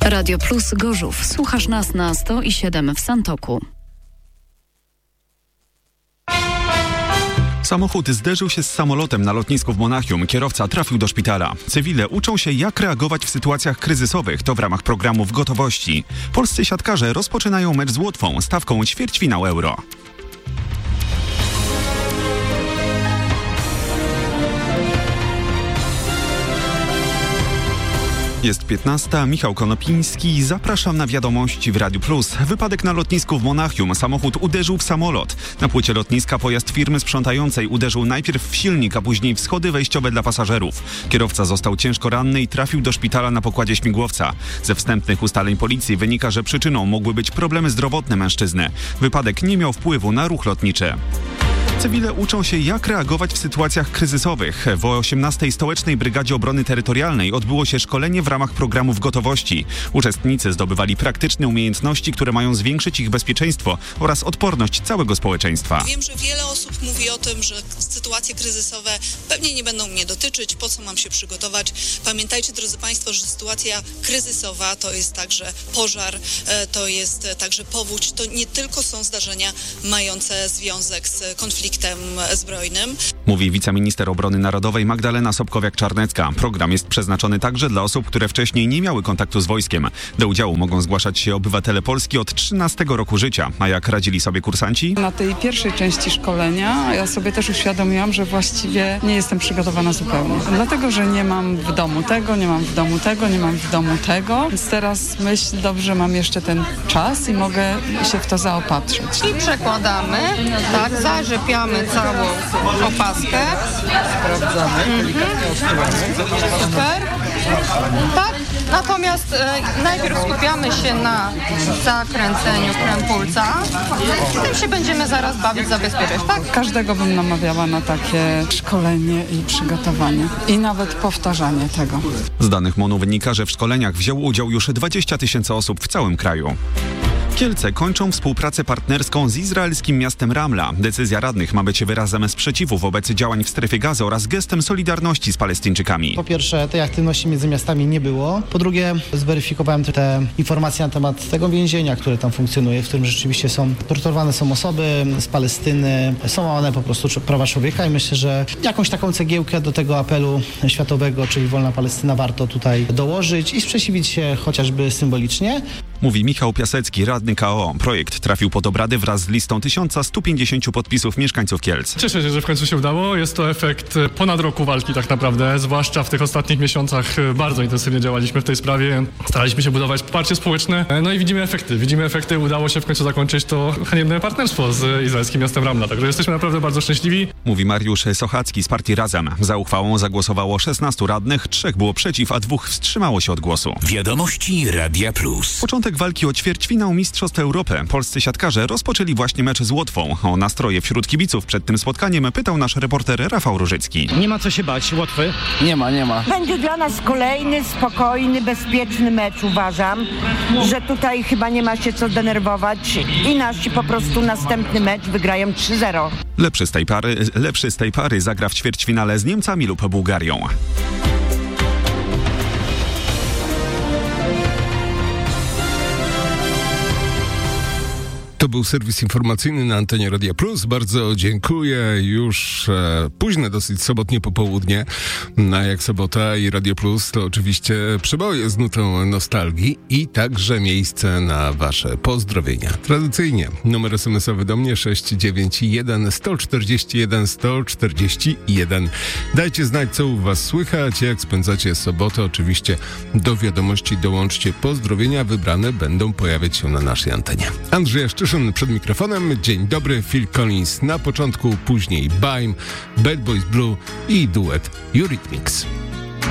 Radio Plus Gorzów. Słuchasz nas na 107 w Santoku. Samochód zderzył się z samolotem na lotnisku w Monachium. Kierowca trafił do szpitala. Cywile uczą się, jak reagować w sytuacjach kryzysowych. To w ramach programu W gotowości. Polscy siatkarze rozpoczynają mecz z Łotwą stawką ćwierćfinał Euro. Jest 15. Michał Konopiński. Zapraszam na wiadomości w Radiu Plus. Wypadek na lotnisku w Monachium. Samochód uderzył w samolot. Na płycie lotniska pojazd firmy sprzątającej uderzył najpierw w silnik, a później w schody wejściowe dla pasażerów. Kierowca został ciężko ranny i trafił do szpitala na pokładzie śmigłowca. Ze wstępnych ustaleń policji wynika, że przyczyną mogły być problemy zdrowotne mężczyzny. Wypadek nie miał wpływu na ruch lotniczy. Cywile uczą się, jak reagować w sytuacjach kryzysowych. W 18. Stołecznej Brygadzie Obrony Terytorialnej odbyło się szkolenie w ramach programu W gotowości. Uczestnicy zdobywali praktyczne umiejętności, które mają zwiększyć ich bezpieczeństwo oraz odporność całego społeczeństwa. Wiem, że wiele osób mówi o tym, że sytuacje kryzysowe pewnie nie będą mnie dotyczyć, po co mam się przygotować. Pamiętajcie, drodzy Państwo, że sytuacja kryzysowa to jest także pożar, to jest także powódź, to nie tylko są zdarzenia mające związek z konfliktem zbrojnym. Mówi wiceminister obrony narodowej Magdalena Sobkowiak-Czarnecka. Program jest przeznaczony także dla osób, które wcześniej nie miały kontaktu z wojskiem. Do udziału mogą zgłaszać się obywatele Polski od 13 roku życia. A jak radzili sobie kursanci? Na tej pierwszej części szkolenia ja sobie też uświadomiłam, że właściwie nie jestem przygotowana zupełnie. Dlatego, że nie mam w domu tego, nie mam w domu tego, nie mam w domu tego. Więc teraz myślę, dobrze, mam jeszcze ten czas i mogę się w to zaopatrzyć. I przekładamy, tak, zarzepiamy całą opaskę. Sprawdzamy, delikatnie odsuwamy. Super. Tak, natomiast najpierw skupiamy się na zakręceniu krępulca. Tym się będziemy zaraz bawić, zabezpieczać, tak? Każdego bym namawiała na takie szkolenie i przygotowanie. I nawet powtarzanie tego. Z danych MON-u wynika, że w szkoleniach wzięło udział już 20 000 osób w całym kraju. Kielce kończą współpracę partnerską z izraelskim miastem Ramla. Decyzja radnych ma być wyrazem sprzeciwu wobec działań w strefie Gazy oraz gestem solidarności z Palestyńczykami. Po pierwsze, tej aktywności między miastami nie było. Po drugie, zweryfikowałem te informacje na temat tego więzienia, które tam funkcjonuje, w którym rzeczywiście torturowane są osoby z Palestyny, są łamane po prostu prawa człowieka i myślę, że jakąś taką cegiełkę do tego apelu światowego, czyli Wolna Palestyna, warto tutaj dołożyć i sprzeciwić się chociażby symbolicznie. Mówi Michał Piasecki, radny KO. Projekt trafił pod obrady wraz z listą 1150 podpisów mieszkańców Kielc. Cieszę się, że w końcu się udało. Jest to efekt ponad roku walki tak naprawdę, zwłaszcza w tych ostatnich miesiącach bardzo intensywnie działaliśmy w tej sprawie. Staraliśmy się budować poparcie społeczne. No i widzimy efekty. Udało się w końcu zakończyć to haniebne partnerstwo z izraelskim miastem Ramla. Także jesteśmy naprawdę bardzo szczęśliwi. Mówi Mariusz Sochacki z partii Razem. Za uchwałą zagłosowało 16 radnych, 3 było przeciw, a 2 wstrzymało się od głosu. Wiadomości Radia Plus. Początek walki o ćwierćfinał Mistrzostw Europy. Polscy siatkarze rozpoczęli właśnie mecz z Łotwą. O nastroje wśród kibiców przed tym spotkaniem pytał nasz reporter Rafał Różycki. Nie ma co się bać, Łotwy? Nie ma. Będzie dla nas kolejny, spokojny, bezpieczny mecz, uważam, że tutaj chyba nie ma się co denerwować i nasi po prostu następny mecz wygrają 3-0. Lepszy z tej pary zagra w ćwierćfinale z Niemcami lub Bułgarią. To był serwis informacyjny na antenie Radia Plus. Bardzo dziękuję. Już późne dosyć sobotnie popołudnie. A jak sobota i Radio Plus, to oczywiście przeboje z nutą nostalgii i także miejsce na wasze pozdrowienia. Tradycyjnie numer SMS-owy do mnie 691 141 141. Dajcie znać, co u was słychać, jak spędzacie sobotę. Oczywiście do wiadomości dołączcie pozdrowienia. Wybrane będą pojawiać się na naszej antenie. Andrzej Szczyszyn przed mikrofonem. Dzień dobry, Phil Collins na początku, później Baim, Bad Boys Blue i duet Eurythmics.